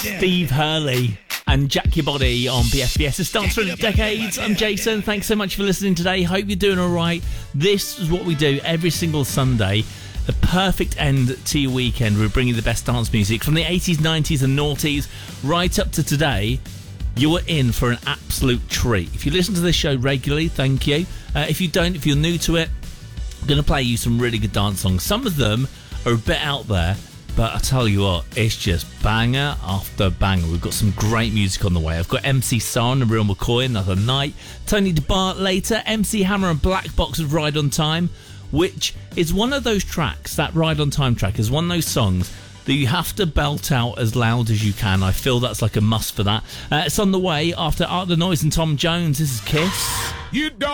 Steve Hurley and Jack Your Body on BFBS. It's Dance for Decades. I'm Jason. Thanks so much for listening today. Hope you're doing all right. This is what we do every single Sunday. The perfect end to your weekend. We're bringing the best dance music from the 80s, 90s and noughties right up to today. You are in for an absolute treat. If you listen to this show regularly, thank you. If you don't, if you're new to it, I'm going to play you some really good dance songs. Some of them are a bit out there, but I tell you what, it's just banger after banger. We've got some great music on the way. I've got MC Son and Real McCoy, Another Night, Tony DeBart later, MC Hammer and Black Box of Ride on Time, which is one of those tracks, that Ride on Time track is one of those songs that you have to belt out as loud as you can. I feel that's like a must for that. It's on the way after Art the Noise and Tom Jones. This is Kiss. You don't